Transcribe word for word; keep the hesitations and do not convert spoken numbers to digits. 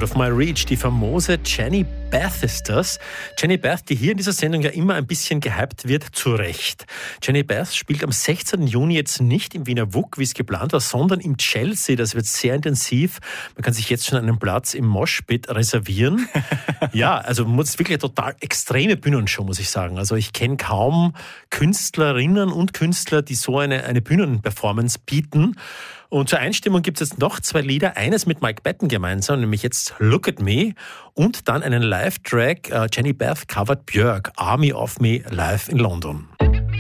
Out of My Reach, die famose Jenny Beth ist das. Jenny Beth, die hier in dieser Sendung ja immer ein bisschen gehypt wird, zu Recht. Jenny Beth spielt am sechzehnten Juni jetzt nicht im Wiener W U K, wie es geplant war, sondern im Chelsea. Das wird sehr intensiv. Man kann sich jetzt schon einen Platz im Moshpit reservieren. Ja, also das ist wirklich eine total extreme Bühnenshow, muss ich sagen. Also ich kenne kaum Künstlerinnen und Künstler, die so eine, eine Bühnenperformance bieten. Und zur Einstimmung gibt es jetzt noch zwei Lieder, eines mit Mike Patton gemeinsam, nämlich jetzt Look at Me und dann einen Live-Track, uh, Jenny Beth covered Björk, Army of Me, live in London.